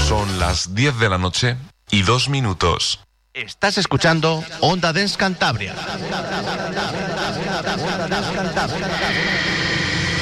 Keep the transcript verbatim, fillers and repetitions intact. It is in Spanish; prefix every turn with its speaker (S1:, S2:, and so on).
S1: Son las diez de la noche y dos minutos.
S2: Estás escuchando Onda Dance Cantabria.